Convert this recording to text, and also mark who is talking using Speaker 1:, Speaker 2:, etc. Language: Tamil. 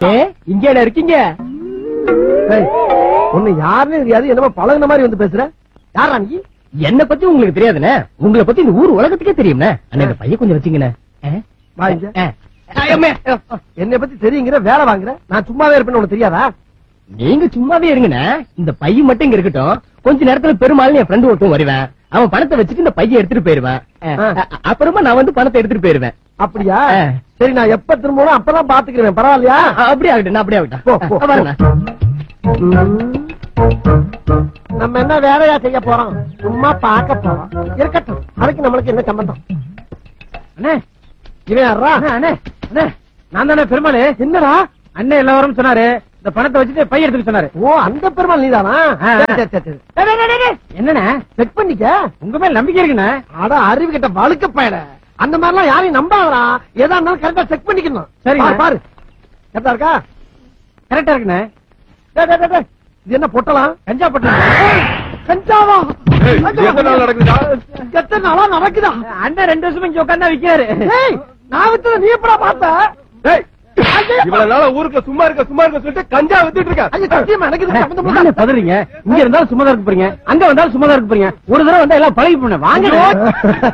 Speaker 1: இங்க இருக்கீங்க?
Speaker 2: ஒண்ணு யாருன்னு தெரியாது, என்னமோ பழகுன மாதிரி வந்து பேசுற. யாரா நீ?
Speaker 1: என்ன பத்தி உங்களுக்கு தெரியாதுண்ணே, உங்களை பத்தி இந்த ஊர் உலகத்துக்கே தெரியும்ண்ணே. அண்ணா இந்த பையன் கொஞ்சம் வச்சுங்கண்ணே.
Speaker 2: என்னை பத்தி தெரியுங்கிற, வேலை வாங்குற. நான் சும்மாவே இருப்பேன்னு உனக்கு தெரியாதா?
Speaker 1: நீங்க சும்மாவே இருங்கண்ணே, இந்த பையன் மட்டும் இங்க இருக்கட்டும். கொஞ்ச நேரத்துல பெருமாள் என் ஃப்ரெண்டு ஒருத்தன் வருவேன். அவன் பணத்தை வச்சுட்டு இந்த பையன் எடுத்துட்டு போயிருவேன். அப்புறமா நான் வந்து பணத்தை எடுத்துட்டு போயிருவேன்.
Speaker 2: அப்படியா? சரி, நான் எப்ப திரும்பணும் அப்பதான் பாத்துக்கிறேன். பரவாயில்லையா?
Speaker 1: அப்படியே ஆகட்டும், அப்படியே ஆகட்டும்.
Speaker 2: நம்ம என்ன வேலையா செய்ய போறோம்? சும்மா பார்க்க போறோம். இருக்கட்டும், அதுக்கு நம்மளுக்கு என்ன சம்பந்தம்?
Speaker 3: அண்ணே,
Speaker 2: இவன் யாரா?
Speaker 3: அண்ணே அண்ணே, நான் தானே பெருமாள்.
Speaker 2: என்னடா
Speaker 3: அண்ணே எல்லாரும் சொன்னாரு, இந்த பணத்தை வச்சுட்டு பைய எடுத்துக்க சொன்னாரு.
Speaker 2: ஓ, அந்த பெருமாள் நீதானா?
Speaker 3: என்னண்ணே
Speaker 2: செக் பண்ணிக்க.
Speaker 3: உங்க மேல நம்பிக்கை இருக்குண்ணே.
Speaker 2: அட அறிவு கிட்ட வழுக்க பயல, அந்த மாதிரி எல்லாம் யாரையும் நம்பாதடா. எதா இருந்தாலும் கரெக்டா செக் பண்ணிக்கணும்.
Speaker 3: சரி
Speaker 2: பாரு, கரெக்டா இருக்கா?
Speaker 3: கரெக்டா இருக்குண்ணே.
Speaker 2: இது என்ன பொட்டலாம்?
Speaker 3: கஞ்சா பொட்டலாம்.
Speaker 2: கஞ்சாவா?
Speaker 4: எத்தனை நாள் நடக்குதா?
Speaker 2: எத்தனை நாளா நடக்குதா?
Speaker 3: அண்ணன் 2 வருஷமா இங்க உட்கார்ந்தா விக்கிறாரு.
Speaker 2: நான் விட்டு நீ எப்படா பார்த்த?
Speaker 4: இவ்வளவு நாள ஊருக்கு சும்மா இருக்க சொல்லிட்டு கஞ்சா வித்துட்டு இருக்க.
Speaker 3: பதறீங்க. இங்க இருந்தாலும் சும்மா தான் இருக்க போறீங்க, அங்க வந்தாலும் சும்மா தான் இருக்க போறீங்க. ஒரு தடவை வந்தா எல்லாம் பழகி போன வாங்க.